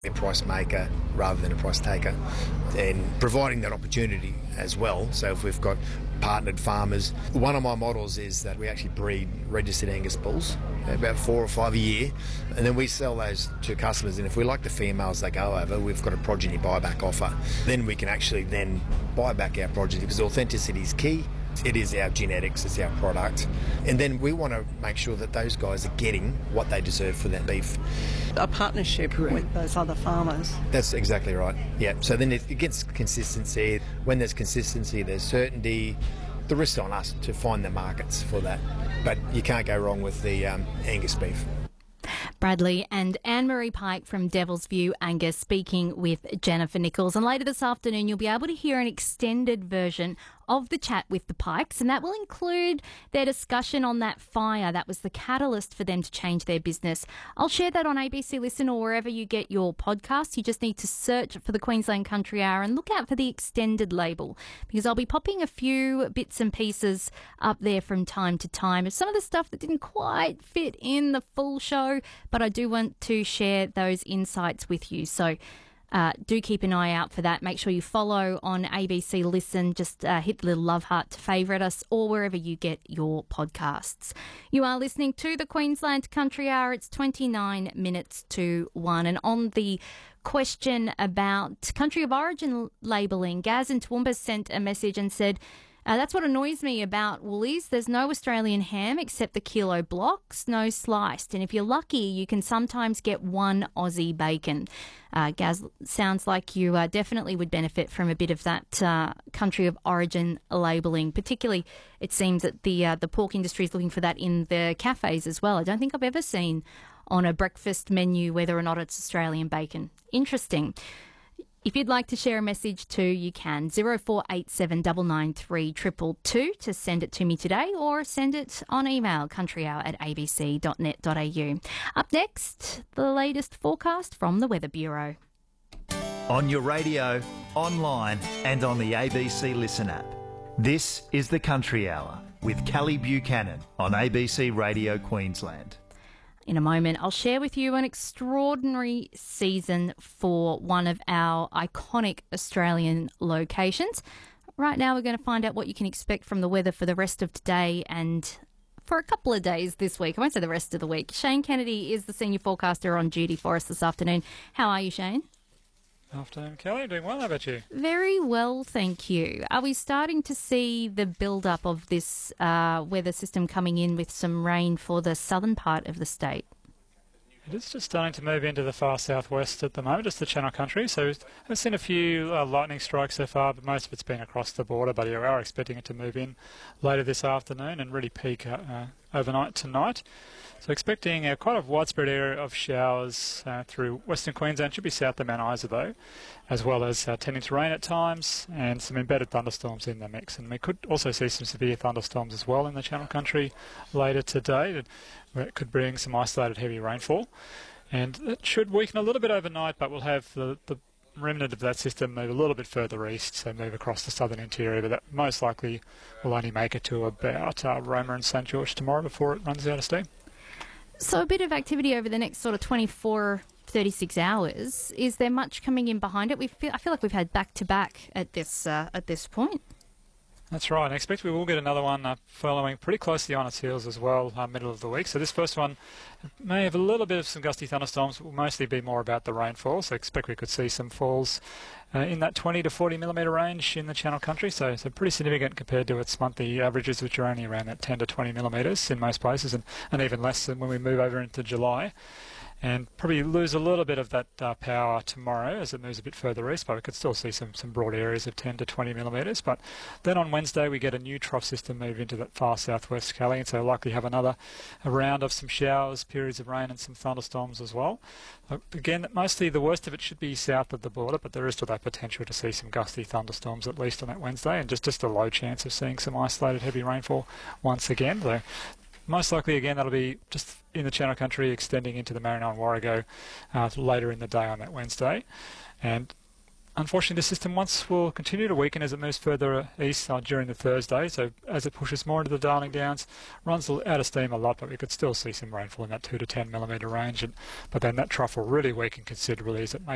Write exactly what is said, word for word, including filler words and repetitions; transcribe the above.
a price maker rather than a price taker, and providing that opportunity as well. So if we've got partnered farmers, one of my models is that we actually breed registered Angus bulls, about four or five a year, and then we sell those to customers, and if we like the females they go over, we've got a progeny buyback offer. Then we can actually then buy back our progeny, because authenticity is key. It is our genetics, it's our product. And then we want to make sure that those guys are getting what they deserve for that beef. A partnership with those other farmers. That's exactly right, yeah. So then it, it gets consistency. When there's consistency, there's certainty. The risk's on us to find the markets for that. But you can't go wrong with the um, Angus beef. Bradley and Anne-Marie Pike from Devil's View Angus speaking with Jennifer Nichols. And later this afternoon, you'll be able to hear an extended version of the chat with the Pikes, and that will include their discussion on that fire that was the catalyst for them to change their business. I'll share that on A B C Listen or wherever you get your podcasts. You just need to search for the Queensland Country Hour and look out for the extended label, because I'll be popping a few bits and pieces up there from time to time of some of the stuff that didn't quite fit in the full show, but I do want to share those insights with you. So Uh, do keep an eye out for that. Make sure you follow on A B C Listen. Just uh, hit the little love heart to favourite us, or wherever you get your podcasts. You are listening to the Queensland Country Hour. It's twenty-nine minutes to one. And on the question about country of origin labelling, Gaz in Toowoomba sent a message and said, Uh, that's what annoys me about Woolies. There's no Australian ham except the kilo blocks, no sliced. And if you're lucky, you can sometimes get one Aussie bacon. Uh, Gaz, sounds like you uh, definitely would benefit from a bit of that uh, country of origin labelling. Particularly, it seems that the uh, the pork industry is looking for that in the cafes as well. I don't think I've ever seen on a breakfast menu whether or not it's Australian bacon. Interesting. If you'd like to share a message too, you can. zero four eight seven nine nine three two two two to send it to me today, or send it on email, countryhour at a b c dot net dot a u. Up next, the latest forecast from the Weather Bureau. On your radio, online and on the A B C Listen app. This is the Country Hour with Kelly Buchanan on A B C Radio Queensland. In a moment, I'll share with you an extraordinary season for one of our iconic Australian locations. Right now, we're going to find out what you can expect from the weather for the rest of today and for a couple of days this week. I won't say the rest of the week. Shane Kennedy is the senior forecaster on duty for us this afternoon. How are you, Shane? Afternoon, Kelly. Doing well. How about you? Very well, thank you. Are we starting to see the build-up of this uh, weather system coming in with some rain for the southern part of the state? It is just starting to move into the far southwest at the moment, just the Channel Country. So I've seen a few uh, lightning strikes so far, but most of it's been across the border. But yeah, we are expecting it to move in later this afternoon and really peak uh, uh, overnight tonight. So expecting uh, quite a widespread area of showers uh, through Western Queensland, should be south of Mount Isa though, as well as uh, tending to rain at times, and some embedded thunderstorms in the mix. And we could also see some severe thunderstorms as well in the Channel Country later today, where it could bring some isolated heavy rainfall. And it should weaken a little bit overnight, but we'll have the, the remnant of that system move a little bit further east, so move across the southern interior, but that most likely will only make it to about uh, Roma and St George tomorrow before it runs out of steam. So a bit of activity over the next sort of twenty-four, thirty-six hours. Is there much coming in behind it? We feel, I feel like we've had back-to-back at this uh, at this point. That's right. I expect we will get another one uh, following pretty closely on its heels as well, uh, middle of the week. So this first one may have a little bit of some gusty thunderstorms, but will mostly be more about the rainfall. So expect we could see some falls uh, in that twenty to forty millimetre range in the Channel Country. So, so pretty significant compared to its monthly averages, which are only around that ten to twenty millimetres in most places, and, and even less than when we move over into July. And probably lose a little bit of that uh, power tomorrow as it moves a bit further east, but we could still see some, some broad areas of ten to twenty millimetres. But then on Wednesday we get a new trough system move into that far southwest, Kelly, and so likely have another a round of some showers, periods of rain and some thunderstorms as well. Uh, again, mostly the worst of it should be south of the border, but there is still that potential to see some gusty thunderstorms at least on that Wednesday, and just, just a low chance of seeing some isolated heavy rainfall once again. So most likely, again, that'll be just in the Channel Country, extending into the Marino and Warrego uh, later in the day on that Wednesday. And unfortunately, the system once will continue to weaken as it moves further east uh, during the Thursday. So as it pushes more into the Darling Downs, runs out of steam a lot, but we could still see some rainfall in that two to ten millimetre range. And, but then that trough will really weaken considerably as it may